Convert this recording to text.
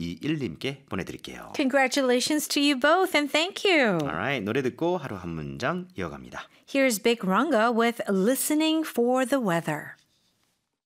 5221님께 보내드릴게요. Congratulations to you both and thank you. Alright, 노래 듣고 하루 한 문장 이어갑니다. Here's Big Runga with Listening for the Weather.